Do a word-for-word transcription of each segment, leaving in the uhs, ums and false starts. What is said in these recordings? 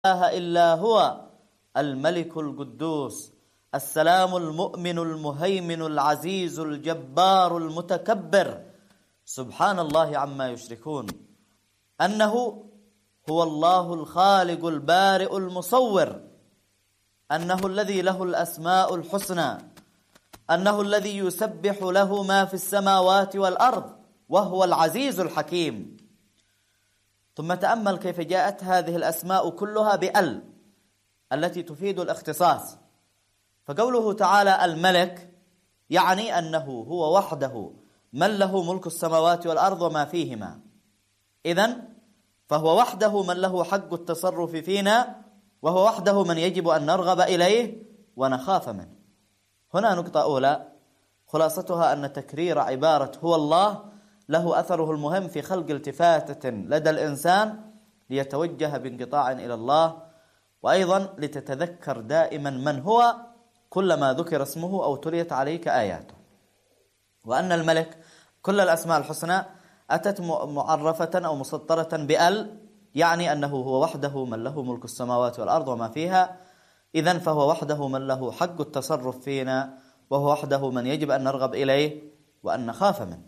إله إلا هو الملك القدوس السلام المؤمن المهيمن العزيز الجبار المتكبر سبحان الله عما يشركون. أنه هو الله الخالق البارئ المصور، أنه الذي له الأسماء الحسنى، أنه الذي يسبح له ما في السماوات والأرض وهو العزيز الحكيم. ثم تأمل كيف جاءت هذه الأسماء كلها بأل التي تفيد الاختصاص. فقوله تعالى الملك يعني أنه هو وحده من له ملك السماوات والأرض وما فيهما، إذن فهو وحده من له حق التصرف فينا، وهو وحده من يجب أن نرغب إليه ونخاف منه. هنا نقطة أولى خلاصتها أن تكرير عبارة هو الله له أثره المهم في خلق التفاتة لدى الإنسان ليتوجه بانقطاع إلى الله، وأيضا لتتذكر دائما من هو كلما ذكر اسمه أو تليت عليك آياته. وأن الملك كل الأسماء الحسنى أتت معرفة أو مسطرة بأل، يعني أنه هو وحده من له ملك السماوات والأرض وما فيها، إذن فهو وحده من له حق التصرف فينا، وهو وحده من يجب أن نرغب إليه وأن نخاف منه.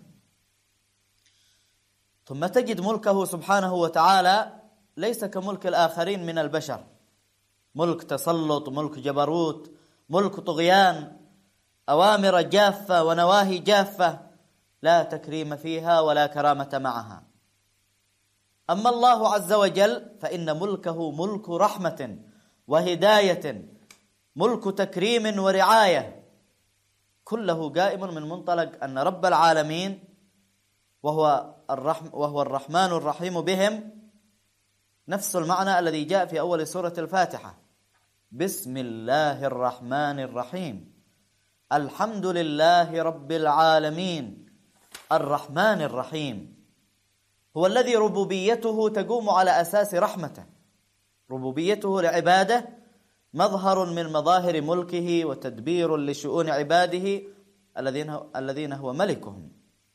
ثم تجد ملكه سبحانه وتعالى ليس كملك الآخرين من البشر، ملك تسلط، ملك جبروت، ملك طغيان، أوامر جافة ونواهي جافة لا تكريم فيها ولا كرامة معها. أما الله عز وجل فإن ملكه ملك رحمة وهداية، ملك تكريم ورعاية، كله قائم من منطلق أن رب العالمين وهو الرحم وهو الرحمن الرحيم بهم، نفس المعنى الذي جاء في أول سورة الفاتحة، بسم الله الرحمن الرحيم، الحمد لله رب العالمين الرحمن الرحيم. هو الذي ربوبيته تقوم على أساس رحمته، ربوبيته لعباده مظهر من مظاهر ملكه وتدبير لشؤون عباده الذين الذين هو ملكهم.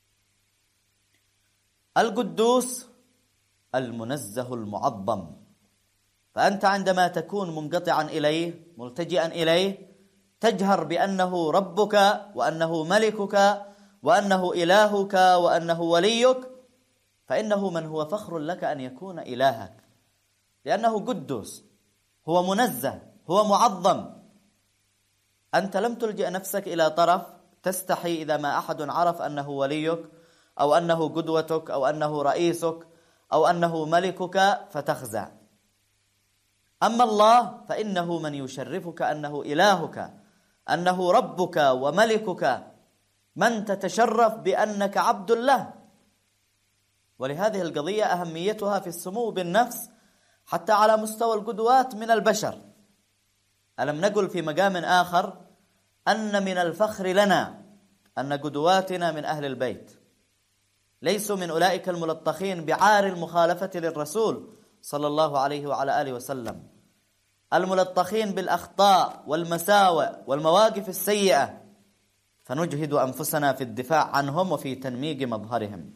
القدوس المنزه المعظم، فأنت عندما تكون منقطعا إليه ملتجئا إليه تجهر بأنه ربك وأنه ملكك وأنه إلهك وأنه وليك، فإنه من هو فخر لك أن يكون إلهك، لأنه قدوس، هو منزه، هو معظم. أنت لم تلجئ نفسك إلى طرف تستحي إذا ما أحد عرف أنه وليك أو أنه قدوتك أو أنه رئيسك أو أنه ملكك فتخزع. أما الله فإنه من يشرفك أنه إلهك، أنه ربك وملكك، من تتشرف بأنك عبد له. ولهذه القضية أهميتها في السمو بالنفس حتى على مستوى القدوات من البشر. ألم نقل في مقام آخر أن من الفخر لنا أن قدواتنا من أهل البيت ليسوا من أولئك الملطخين بعار المخالفة للرسول صلى الله عليه وعلى آله وسلم، الملطخين بالأخطاء والمساوئ والمواقف السيئة، فنجهد أنفسنا في الدفاع عنهم وفي تنميق مظهرهم.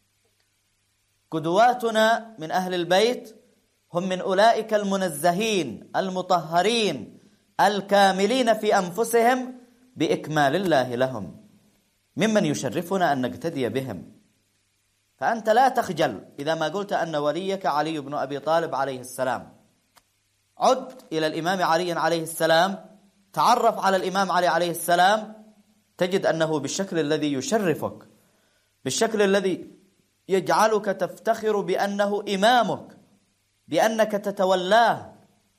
قدواتنا من أهل البيت هم من أولئك المنزهين المطهرين الكاملين في أنفسهم بإكمال الله لهم، ممن يشرفنا أن نقتدي بهم. فأنت لا تخجل إذا ما قلت أن وليك علي بن أبي طالب عليه السلام. عد إلى الإمام علي عليه السلام، تعرف على الإمام علي عليه السلام، تجد أنه بالشكل الذي يشرفك، بالشكل الذي يجعلك تفتخر بأنه إمامك، بأنك تتولاه.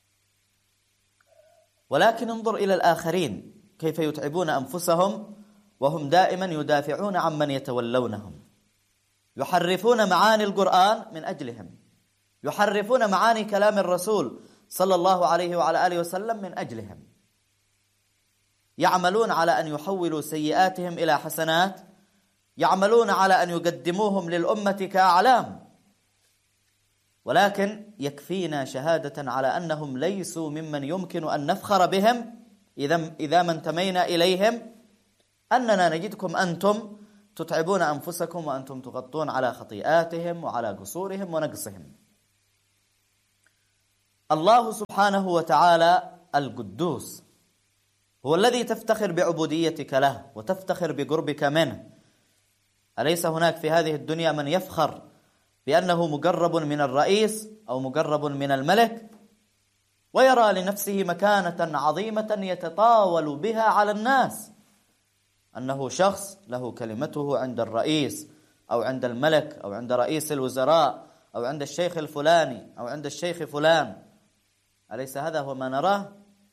ولكن انظر إلى الآخرين كيف يتعبون أنفسهم وهم دائما يدافعون عن من يتولونهم، يحرفون معاني القرآن من أجلهم، يحرفون معاني كلام الرسول صلى الله عليه وعلى آله وسلم من أجلهم، يعملون على أن يحولوا سيئاتهم إلى حسنات، يعملون على أن يقدموهم للأمة كأعلام. ولكن يكفينا شهادة على أنهم ليسوا ممن يمكن أن نفخر بهم إذا إذا ما انتمينا إليهم، أننا نجدكم أنتم تتعبون أنفسكم وأنتم تغطون على خطيئاتهم وعلى قصورهم ونقصهم. الله سبحانه وتعالى القدوس هو الذي تفتخر بعبوديتك له وتفتخر بقربك منه. أليس هناك في هذه الدنيا من يفخر بأنه مقرب من الرئيس أو مقرب من الملك ويرى لنفسه مكانة عظيمة يتطاول بها على الناس، أنه شخص له كلمته عند الرئيس أو عند الملك أو عند رئيس الوزراء أو عند الشيخ الفلاني أو عند الشيخ فلان؟ أليس هذا هو ما نراه؟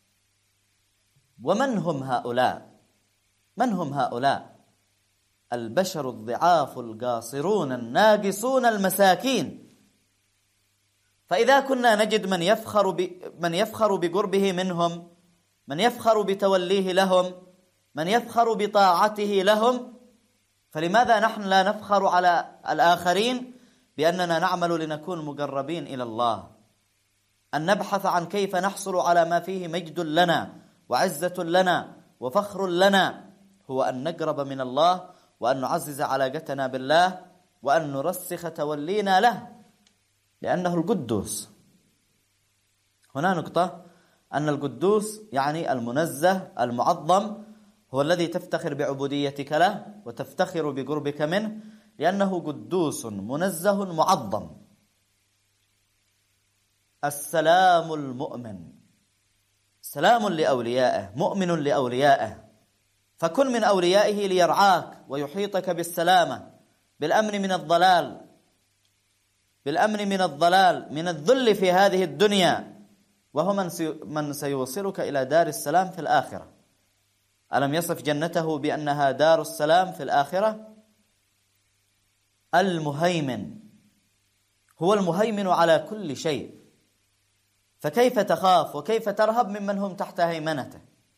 ومن هم هؤلاء؟ من هم هؤلاء؟ البشر الضعاف القاصرون الناقصون المساكين. فإذا كنا نجد من يفخر ب... من يفخر بقربه منهم، من يفخر بتوليه لهم، من يفخر بطاعته لهم، فلماذا نحن لا نفخر على الآخرين بأننا نعمل لنكون مقربين إلى الله؟ أن نبحث عن كيف نحصل على ما فيه مجد لنا وعزة لنا وفخر لنا، هو أن نقرب من الله وأن نعزز علاقتنا بالله وأن نرسخ تولينا له، لأنه القدوس. هنا نقطة، أن القدوس يعني المنزه المعظم، هو الذي تفتخر بعبوديتك له وتفتخر بقربك منه، لأنه قدوس منزه معظم. السلام المؤمن، سلام لأوليائه، مؤمن لأوليائه، فكن من أوليائه ليرعاك ويحيطك بالسلامة، بالأمن من الضلال، بالأمن من الضلال من الذل في هذه الدنيا، وهو من من سيوصلك إلى دار السلام في الآخرة. ألم يصف جنته بأنها دار السلام في الآخرة؟ المهيمن، هو المهيمن على كل شيء، فكيف تخاف وكيف ترهب ممن هم تحت هيمنته؟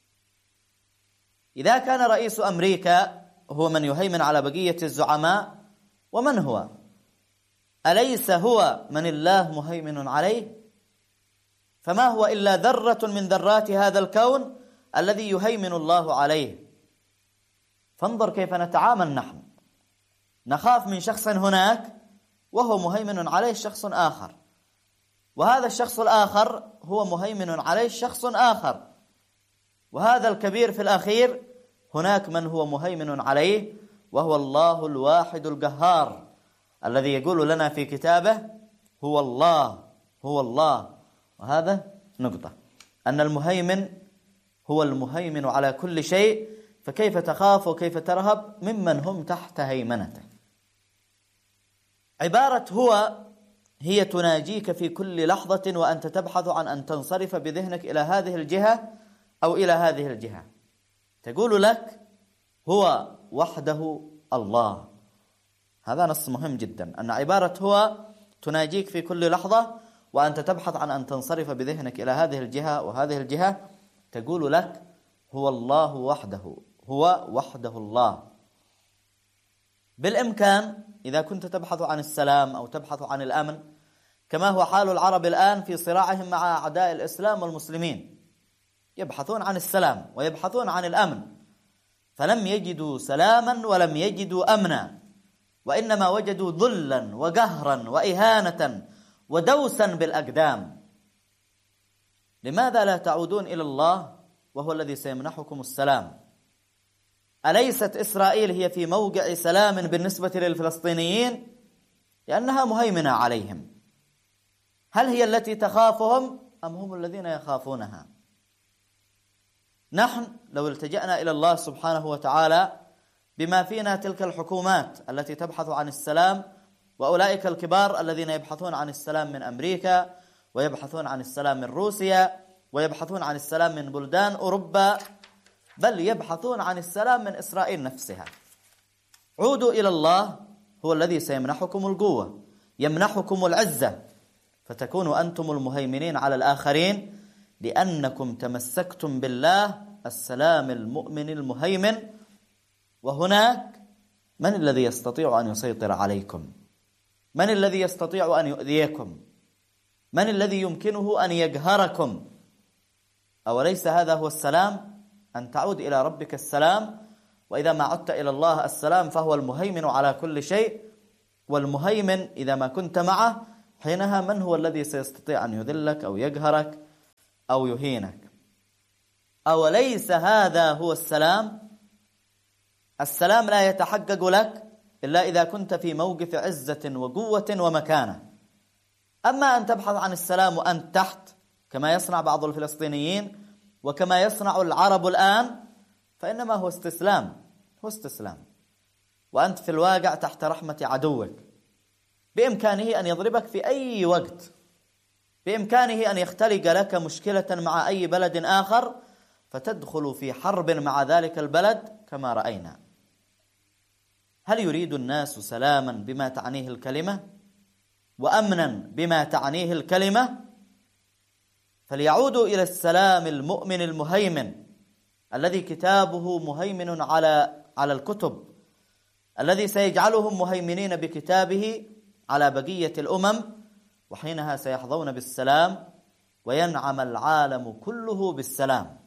إذا كان رئيس أمريكا هو من يهيمن على بقية الزعماء، ومن هو؟ أليس هو من الله مهيمن عليه؟ فما هو إلا ذرة من ذرات هذا الكون الذي يهيمن الله عليه. فانظر كيف نتعامل نحن، نخاف من شخص هناك وهو مهيمن عليه شخص آخر، وهذا الشخص الآخر هو مهيمن عليه شخص آخر، وهذا الكبير في الأخير هناك من هو مهيمن عليه، وهو الله الواحد القهار الذي يقول لنا في كتابه هو الله هو الله. وهذا نقطة، أن المهيمن هو المهيمن على كل شيء، فكيف تخاف وكيف ترهب ممن هم تحت هيمنته؟ عبارة هو هي تناجيك في كل لحظة وأنت تبحث عن أن تنصرف بذهنك إلى هذه الجهة أو إلى هذه الجهة، تقول لك هو وحده الله. هذا نص مهم جدا، أن عبارة هو تناجيك في كل لحظة وأنت تبحث عن أن تنصرف بذهنك إلى هذه الجهة وهذه الجهة، تقول لك هو الله وحده، هو وحده الله. بالإمكان إذا كنت تبحث عن السلام أو تبحث عن الأمن، كما هو حال العرب الآن في صراعهم مع أعداء الإسلام والمسلمين، يبحثون عن السلام ويبحثون عن الأمن، فلم يجدوا سلاما ولم يجدوا أمنا، وإنما وجدوا ذلا وقهرا وإهانة ودوسا بالأقدام. لماذا لا تعودون إلى الله وهو الذي سيمنحكم السلام؟ أليست إسرائيل هي في موقع سلام بالنسبة للفلسطينيين؟ لأنها مهيمنة عليهم. هل هي التي تخافهم أم هم الذين يخافونها؟ نحن لو التجأنا إلى الله سبحانه وتعالى بما فينا تلك الحكومات التي تبحث عن السلام، وأولئك الكبار الذين يبحثون عن السلام من أمريكا، ويبحثون عن السلام من روسيا، ويبحثون عن السلام من بلدان أوروبا، بل يبحثون عن السلام من إسرائيل نفسها. عودوا إلى الله، هو الذي سيمنحكم القوة، يمنحكم العزة، فتكونوا أنتم المهيمنين على الآخرين، لأنكم تمسكتم بالله السلام المؤمن المهيمن. وهناك من الذي يستطيع أن يسيطر عليكم؟ من الذي يستطيع أن يؤذيكم؟ من الذي يمكنه أن يقهركم؟ أوليس هذا هو السلام؟ أن تعود إلى ربك السلام، وإذا ما عدت إلى الله السلام، فهو المهيمن على كل شيء، والمهيمن إذا ما كنت معه حينها من هو الذي سيستطيع أن يذلك أو يقهرك أو يهينك؟ أوليس هذا هو السلام؟ السلام لا يتحقق لك إلا إذا كنت في موقف عزة وقوة ومكانة. أما أن تبحث عن السلام وأنت تحت كما يصنع بعض الفلسطينيين وكما يصنع العرب الآن، فإنما هو استسلام، هو استسلام، وأنت في الواقع تحت رحمة عدوك، بإمكانه أن يضربك في أي وقت، بإمكانه أن يختلق لك مشكلة مع أي بلد آخر فتدخل في حرب مع ذلك البلد كما رأينا. هل يريد الناس سلاما بما تعنيه الكلمة وأمنا بما تعنيه الكلمة؟ فليعودوا إلى السلام المؤمن المهيمن الذي كتابه مهيمن على على الكتب، الذي سيجعلهم مهيمنين بكتابه على بقية الأمم، وحينها سيحظون بالسلام وينعم العالم كله بالسلام.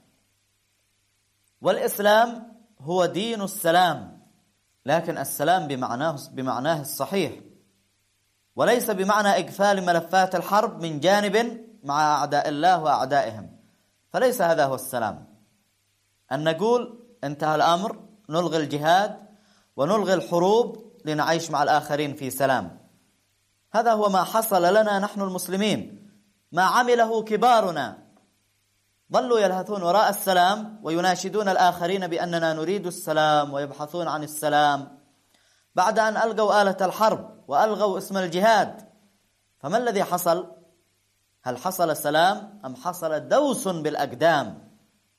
والإسلام هو دين السلام، لكن السلام بمعناه بمعناه الصحيح، وليس بمعنى إقفال ملفات الحرب من جانب مع أعداء الله وأعدائهم، فليس هذا هو السلام. أن نقول انتهى الأمر، نلغي الجهاد ونلغي الحروب لنعيش مع الآخرين في سلام. هذا هو ما حصل لنا نحن المسلمين، ما عمله كبارنا، ظلوا يلهثون وراء السلام ويناشدون الآخرين بأننا نريد السلام ويبحثون عن السلام بعد أن ألغوا آلة الحرب وألغوا اسم الجهاد. فما الذي حصل؟ هل حصل سلام أم حصل دوس بالأقدام؟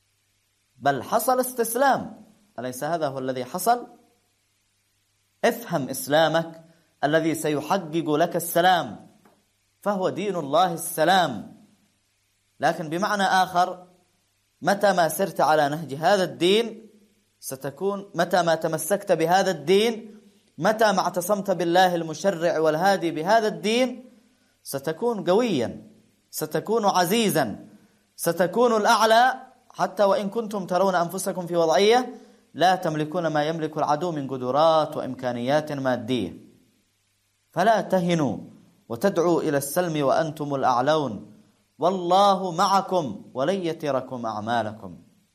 بل حصل استسلام. أليس هذا هو الذي حصل؟ افهم إسلامك الذي سيحقق لك السلام، فهو دين الله السلام. لكن بمعنى آخر، متى ما سرت على نهج هذا الدين ستكون، متى ما تمسكت بهذا الدين، متى ما اعتصمت بالله المشرع والهادي بهذا الدين، ستكون قويا، ستكون عزيزا، ستكون الأعلى، حتى وإن كنتم ترون أنفسكم في وضعية لا تملكون ما يملك العدو من قدرات وإمكانيات مادية. فلا تهنوا وتدعوا إلى السلم وأنتم الأعلون، والله معكم ولن يتركم أعمالكم.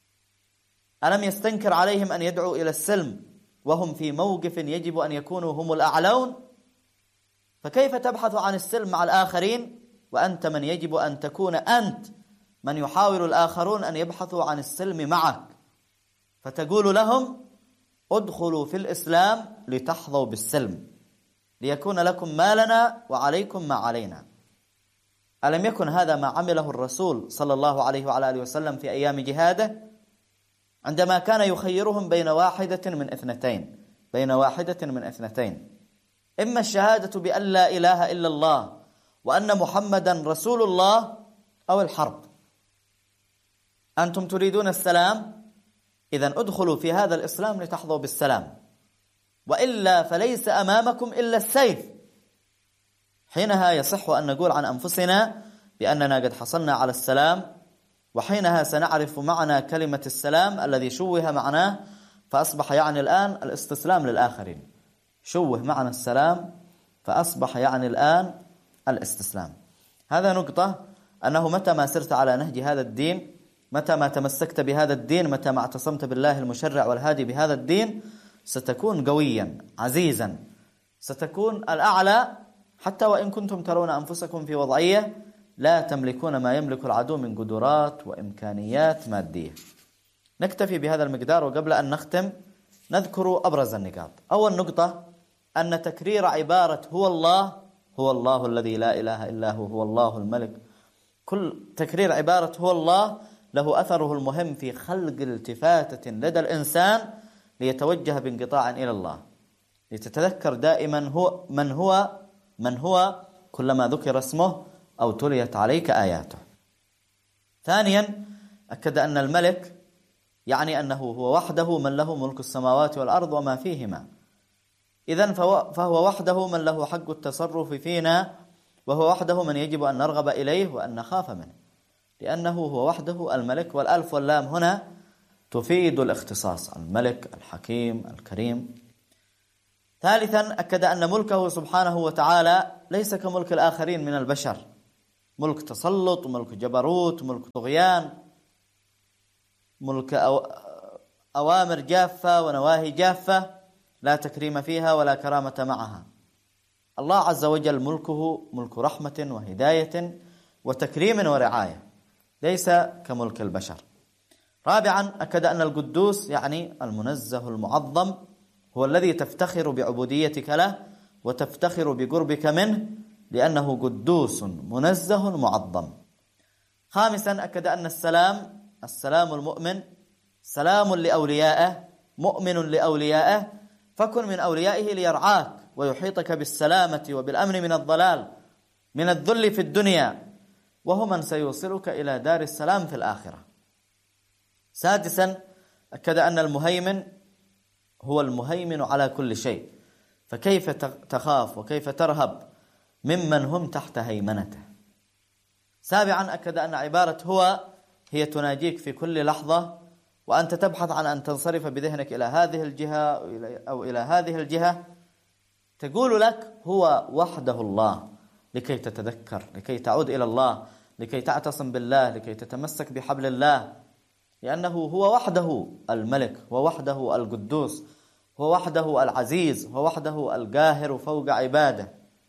ألم يستنكر عليهم أن يدعوا إلى السلم وهم في موقف يجب أن يكونوا هم الأعلون؟ فكيف تبحث عن السلم مع الآخرين وأنت من يجب أن تكون أنت من يحاول الآخرون أن يبحثوا عن السلم معك، فتقول لهم ادخلوا في الإسلام لتحظوا بالسلم، ليكون لكم ما لنا وعليكم ما علينا. ألم يكن هذا ما عمله الرسول صلى الله عليه وعلى آله وسلم في أيام جهاده، عندما كان يخيرهم بين واحدة من اثنتين بين واحدة من اثنتين إما الشهادة بأن لا إله إلا الله وأن محمدا رسول الله أو الحرب. أنتم تريدون السلام، إذن ادخلوا في هذا الإسلام لتحظوا بالسلام، وإلا فليس أمامكم إلا السيف. حينها يصح أن نقول عن أنفسنا بأننا قد حصلنا على السلام، وحينها سنعرف معنى كلمة السلام الذي شوه معناه فأصبح يعني الآن الاستسلام للآخرين. شوه معنى السلام فأصبح يعني الآن الاستسلام. هذا نقطة، أنه متى ما سرت على نهج هذا الدين، متى ما تمسكت بهذا الدين، متى ما اعتصمت بالله المشرع والهادي بهذا الدين، ستكون قويا عزيزا، ستكون الأعلى، حتى وإن كنتم ترون أنفسكم في وضعية لا تملكون ما يملك العدو من قدرات وإمكانيات مادية. نكتفي بهذا المقدار، وقبل أن نختم نذكر أبرز النقاط. أول نقطة، أن تكرير عبارة هو الله، هو الله الذي لا إله إلا هو، هو الله الملك، كل تكرير عبارة هو الله له أثره المهم في خلق التفاتة لدى الإنسان ليتوجه بانقطاع إلى الله، لتتذكر دائما هو من هو من هو كلما ذكر اسمه أو تليت عليك آياته. ثانيا، أكد أن الملك يعني أنه هو وحده من له ملك السماوات والأرض وما فيهما، إذن فهو وحده من له حق التصرف فينا، وهو وحده من يجب أن نرغب إليه وأن نخاف منه، لأنه هو وحده الملك. والألف واللام هنا تفيد الاختصاص، الملك الحكيم الكريم. ثالثا أكد أن ملكه سبحانه وتعالى ليس كملك الآخرين من البشر، ملك تسلط، ملك جبروت، ملك طغيان، ملك أوامر جافة ونواهي جافة لا تكريم فيها ولا كرامة معها. الله عز وجل ملكه ملك رحمة وهداية وتكريم ورعاية، ليس كملك البشر. رابعا أكد أن القدوس يعني المنزه المعظم، هو الذي تفتخر بعبوديتك له وتفتخر بقربك منه، لأنه قدوس منزه معظم. خامسا أكد أن السلام السلام المؤمن سلام لأوليائه، مؤمن لأوليائه، فكن من أوليائه ليرعاك ويحيطك بالسلامة وبالأمن من الضلال من الذل في الدنيا، وهو من سيوصلك إلى دار السلام في الآخرة. سادسا أكد أن المهيمن هو المهيمن على كل شيء، فكيف تخاف وكيف ترهب ممن هم تحت هيمنته. سابعا أكد أن عبارة هو هي تناجيك في كل لحظة، وأنت تبحث عن أن تنصرف بذهنك إلى هذه الجهة أو إلى هذه الجهة، تقول لك هو وحده الله، لكي تتذكر، لكي تعود إلى الله، لكي تعتصم بالله، لكي تتمسك بحبل الله، لأنه هو وحده الملك، هو وحده القدوس، هو وحده العزيز، هو وحده القاهر فوق عباده.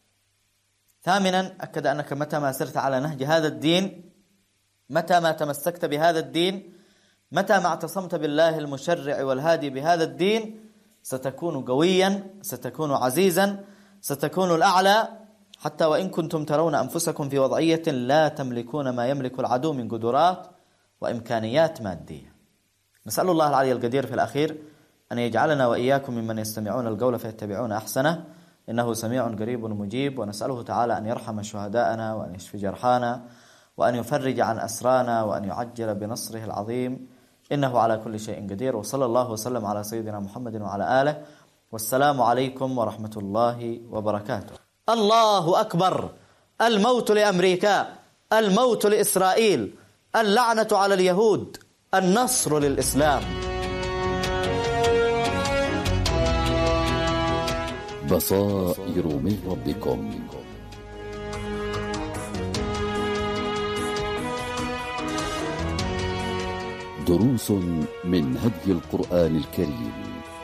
ثامنا أكد أنك متى ما سرت على نهج هذا الدين، متى ما تمسكت بهذا الدين، متى ما اعتصمت بالله المشرع والهادي بهذا الدين، ستكون قويا، ستكون عزيزا، ستكون الأعلى، حتى وإن كنتم ترون أنفسكم في وضعية لا تملكون ما يملك العدو من قدرات وإمكانيات مادية. نسأل الله العلي القدير في الأخير أن يجعلنا وإياكم ممن يستمعون القول فيتبعون أحسنه، إنه سميع قريب مجيب. ونسأله تعالى أن يرحم شهداءنا وأن يشفي جرحانا وأن يفرج عن أسرانا وأن يعجل بنصره العظيم، إنه على كل شيء قدير. وصلى الله وسلم على سيدنا محمد وعلى آله، والسلام عليكم ورحمة الله وبركاته. الله أكبر. الموت لأمريكا، الموت لإسرائيل، اللعنة على اليهود، النصر للإسلام. بصائر من ربكم. دروس من هدي القرآن الكريم.